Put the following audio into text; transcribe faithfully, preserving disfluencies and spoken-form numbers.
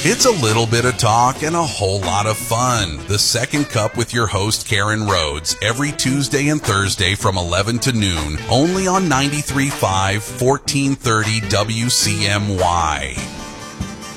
It's a little bit of talk and a whole lot of fun. The Second Cup with your host, Karen Rhodes, every Tuesday and Thursday from eleven to noon, only on ninety-three point five, fourteen thirty W C M Y.